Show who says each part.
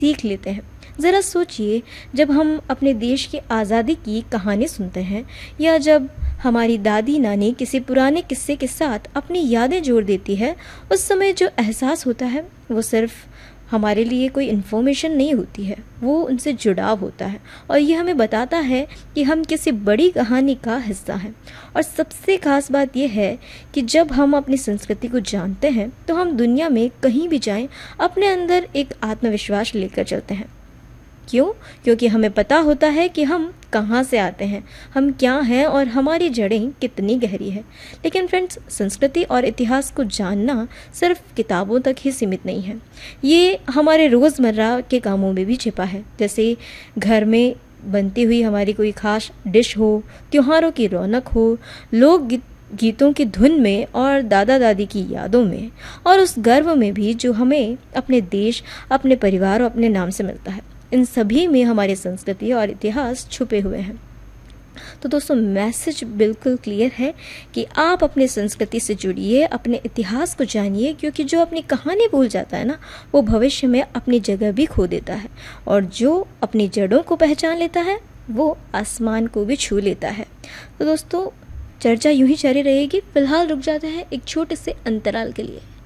Speaker 1: सीख लेते हैं। ज़रा सोचिए, जब हम अपने देश की आज़ादी की कहानी सुनते हैं या जब हमारी दादी नानी किसी पुराने किस्से के साथ अपनी यादें जोड़ देती है, उस समय जो एहसास होता है वो सिर्फ हमारे लिए कोई इन्फॉर्मेशन नहीं होती है, वो उनसे जुड़ाव होता है और ये हमें बताता है कि हम किसी बड़ी कहानी का हिस्सा हैं। और सबसे ख़ास बात यह है कि जब हम अपनी संस्कृति को जानते हैं तो हम दुनिया में कहीं भी जाएं अपने अंदर एक आत्मविश्वास लेकर चलते हैं। क्यों? क्योंकि हमें पता होता है कि हम कहाँ से आते हैं, हम क्या हैं और हमारी जड़ें कितनी गहरी है। लेकिन फ्रेंड्स, संस्कृति और इतिहास को जानना सिर्फ किताबों तक ही सीमित नहीं है, ये हमारे रोज़मर्रा के कामों में भी छिपा है। जैसे घर में बनती हुई हमारी कोई खास डिश हो, त्योहारों की रौनक हो, लोक गीतों की धुन में और दादा दादी की यादों में, और उस गर्व में भी जो हमें अपने देश, अपने परिवार और अपने नाम से मिलता है। इन सभी में हमारी संस्कृति और इतिहास छुपे हुए हैं। तो दोस्तों, मैसेज बिल्कुल क्लियर है कि आप अपनी संस्कृति से जुड़िए, अपने इतिहास को जानिए, क्योंकि जो अपनी कहानी भूल जाता है ना, वो भविष्य में अपनी जगह भी खो देता है, और जो अपनी जड़ों को पहचान लेता है वो आसमान को भी छू लेता है। तो दोस्तों, चर्चा यूं ही जारी रहेगी। फिलहाल रुक जाते हैं एक छोटे से अंतराल के लिए।